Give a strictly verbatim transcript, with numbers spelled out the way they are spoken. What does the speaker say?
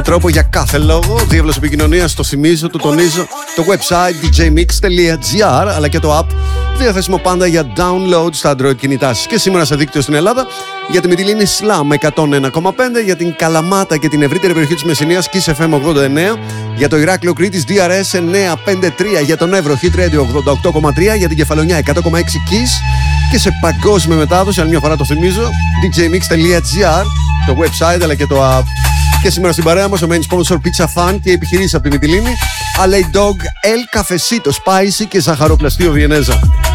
τρόπο για κάθε λόγο. Διεύλος επικοινωνίας, το θυμίζω, το τονίζω. Το website ντι τζέι μίξ τελεία τζι άρ αλλά και το app διαθέσιμο πάντα για download στα Android κινητά σας. Και σήμερα σε δίκτυο στην Ελλάδα για τη Μυτιλήνη Slam εκατόν ένα κόμμα πέντε, για την Καλαμάτα και την ευρύτερη περιοχή της Μεσσηνίας Kiss εφ εμ ογδόντα εννέα, για το Ηράκλειο Κρήτης ντι αρ ες εννιακόσια πενήντα τρία, για τον Εύρο Hit Radio ογδόντα οκτώ κόμμα τρία, για την Κεφαλονιά εκατό κόμμα έξι Kiss και σε παγκόσμια μετάδοση, άλλη μια φορά το θυμίζω, ντι τζέι μίξ τελεία τζι άρ, το website αλλά και το app. Και σήμερα στην παρέα μας ο main sponsor Pizza Fan και επιχειρήσεις από τη Μυτιλήνη, Alei Dog, El Cafecito Spicy και Ζαχαροπλαστείο Βιενέζα.